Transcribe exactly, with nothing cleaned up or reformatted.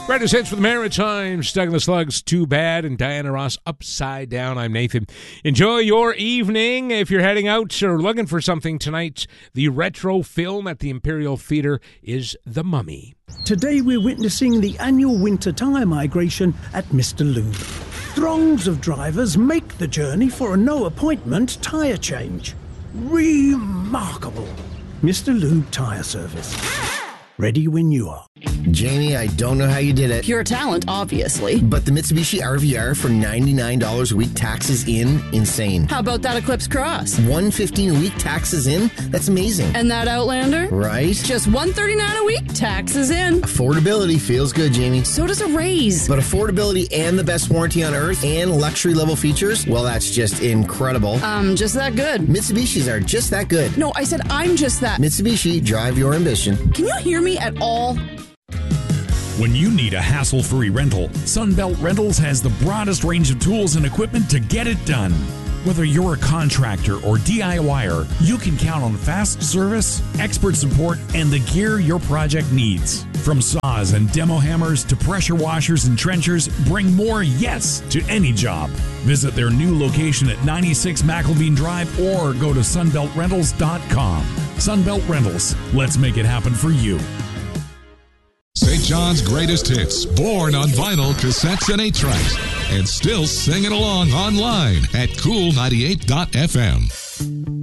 Greatest hits for the Maritimes. Douglas Lugs, Too Bad, and Diana Ross, Upside Down. I'm Nathan. Enjoy your evening. If you're heading out or looking for something tonight, the retro film at the Imperial Theatre is The Mummy. Today we're witnessing the annual winter tyre migration at Mister Lube. Throngs of drivers make the journey for a no-appointment tyre change. Remarkable. Mister Lube Tyre Service. Ready when you are. Jamie, I don't know how you did it. Pure talent, obviously. But the Mitsubishi R V R for ninety-nine dollars a week, taxes in, insane. How about that Eclipse Cross? one hundred fifteen dollars a week, taxes in? That's amazing. And that Outlander? Right? Just one hundred thirty-nine dollars a week, taxes in. Affordability feels good, Jamie. So does a raise. But affordability and the best warranty on earth and luxury level features, well, that's just incredible. Um, just that good. Mitsubishis are just that good. No, I said I'm just that. Mitsubishi, drive your ambition. Can you hear me at all? When you need a hassle-free rental, Sunbelt Rentals has the broadest range of tools and equipment to get it done. Whether you're a contractor or DIYer, you can count on fast service, expert support, and the gear your project needs. From saws and demo hammers to pressure washers and trenchers, bring more yes to any job. Visit their new location at ninety-six McElveen Drive or go to sunbelt rentals dot com. Sunbelt Rentals, let's make it happen for you. Saint John's greatest hits, born on vinyl, cassettes, and eight tracks, and still singing along online at cool ninety-eight dot f m.